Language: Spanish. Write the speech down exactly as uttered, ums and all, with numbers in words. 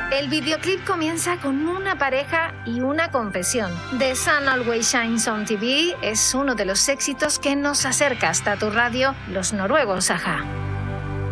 El videoclip comienza con una pareja y una confesión. The Sun Always Shines on T V es uno de los éxitos que nos acerca hasta tu radio, los noruegos A H A.